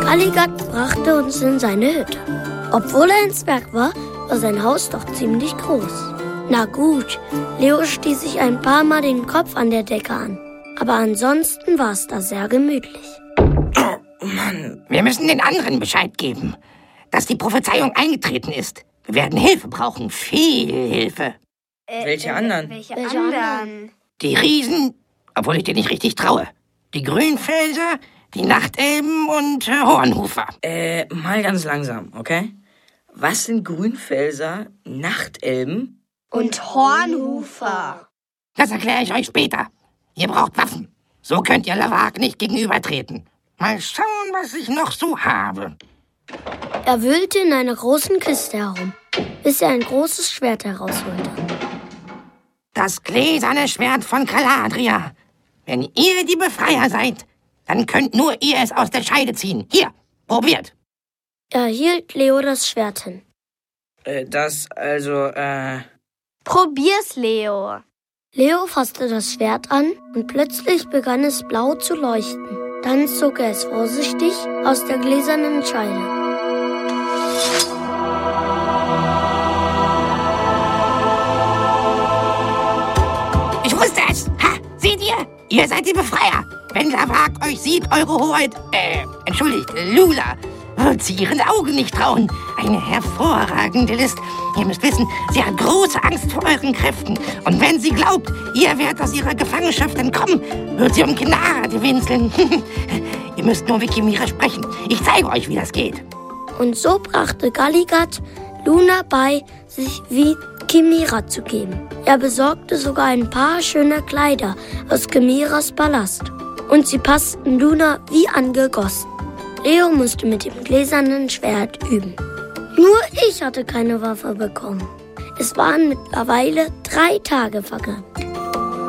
Galligat brachte uns in seine Hütte. Obwohl er ein Zwerg war, war sein Haus doch ziemlich groß. Na gut, Leo stieß sich ein paar Mal den Kopf an der Decke an. Aber ansonsten war es da sehr gemütlich. Oh Mann, wir müssen den anderen Bescheid geben, dass die Prophezeiung eingetreten ist. Wir werden Hilfe brauchen, viel Hilfe. Welche anderen? Welche anderen? Die Riesen, obwohl ich dir nicht richtig traue. Die Grünfelser, die Nachtelben und Hornhufer. Mal ganz langsam, okay? Was sind Grünfelser, Nachtelben? Und Hornhufer. Das erkläre ich euch später. Ihr braucht Waffen. So könnt ihr Lavag nicht gegenübertreten. Mal schauen, was ich noch so habe. Er wühlte in einer großen Kiste herum, bis er ein großes Schwert herausholte. Das gläserne Schwert von Galadriel. Wenn ihr die Befreier seid, dann könnt nur ihr es aus der Scheide ziehen. Hier, probiert. Er hielt Leo das Schwert hin. Probier's, Leo. Leo fasste das Schwert an und plötzlich begann es blau zu leuchten. Dann zog er es vorsichtig aus der gläsernen Scheide. Ich wusste es. Ha, seht ihr? Ihr seid die Befreier. Wenn Lavag euch sieht, eure Hoheit, entschuldigt, Lula, wird sie ihren Augen nicht trauen. Eine hervorragende List. Ihr müsst wissen, sie hat große Angst vor euren Kräften. Und wenn sie glaubt, ihr werdet aus ihrer Gefangenschaft entkommen, wird sie um Gnade winseln. Ihr müsst nur mit Chimera sprechen. Ich zeige euch, wie das geht. Und so brachte Galligat Luna bei, sich wie Chimera zu geben. Er besorgte sogar ein paar schöne Kleider aus Chimeras Palast. Und sie passten Luna wie angegossen. Leo musste mit dem gläsernen Schwert üben. Nur ich hatte keine Waffe bekommen. Es waren mittlerweile 3 Tage vergangen.